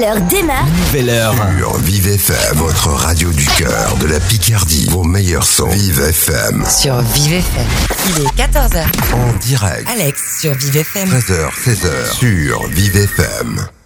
heure démarre. Nouvelle heure. Sur Vive FM, votre radio du cœur, de la Picardie. Vos meilleurs sons. Vive FM. Sur Vive FM. Il est 14h. En direct. Alex sur Vive FM. 13h, 16h. Sur Vive FM.